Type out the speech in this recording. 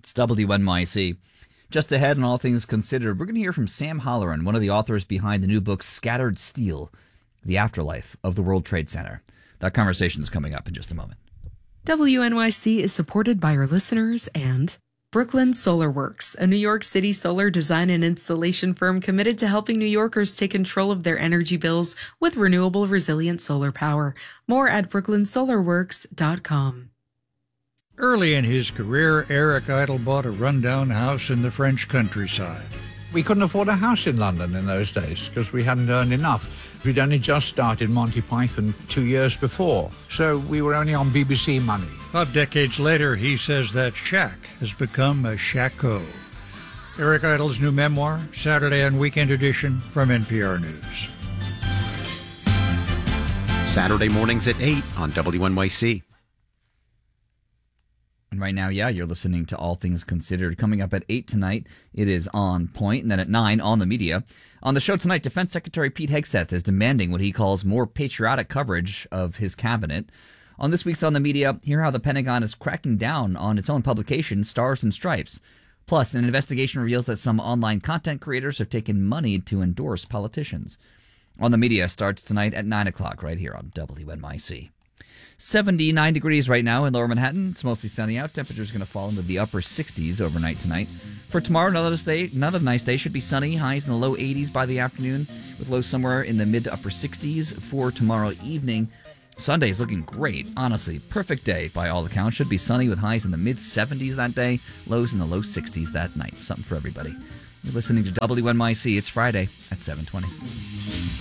It's WNYC. Just ahead on All Things Considered, we're going to hear from Sam Halloran, one of the authors behind the new book Scattered Steel, The Afterlife of the World Trade Center. That conversation is coming up in just a moment. WNYC is supported by our listeners and Brooklyn Solar Works, a New York City solar design and installation firm committed to helping New Yorkers take control of their energy bills with renewable, resilient solar power. More at brooklynsolarworks.com. Early in his career, Eric Idle bought a rundown house in the French countryside. We couldn't afford a house in London in those days because we hadn't earned enough. We'd only just started Monty Python 2 years before, so we were only on BBC money. 5 decades later, he says that shack has become a shacko. Eric Idle's new memoir, Saturday and Weekend Edition from NPR News. Saturday mornings at 8 on WNYC. And right now, you're listening to All Things Considered. Coming up at 8 tonight, it is On Point, and then at 9, On the Media. On the show tonight, Defense Secretary Pete Hegseth is demanding what he calls more patriotic coverage of his cabinet. On this week's On the Media, hear how the Pentagon is cracking down on its own publication, Stars and Stripes. Plus, an investigation reveals that some online content creators have taken money to endorse politicians. On the Media starts tonight at 9 o'clock right here on WNYC. 79 degrees right now in Lower Manhattan. It's mostly sunny out. Temperature's going to fall into the upper 60s overnight tonight. For tomorrow, another nice day. Should be sunny. Highs in the low 80s by the afternoon, with lows somewhere in the mid to upper 60s for tomorrow evening. Sunday is looking great. Honestly, perfect day by all accounts. Should be sunny with highs in the mid 70s that day, lows in the low 60s that night. Something for everybody. You're listening to WNYC. It's Friday at 7:20.